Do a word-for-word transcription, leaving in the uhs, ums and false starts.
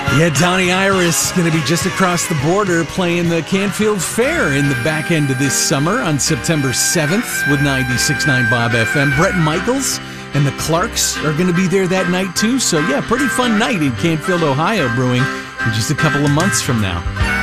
Yeah, Donnie Iris going to be just across the border playing the Canfield Fair in the back end of this summer on September seventh with ninety-six point nine Bob F M. Bret Michaels and the Clarks are going to be there that night too. So yeah, pretty fun night in Canfield, Ohio brewing in just a couple of months from now.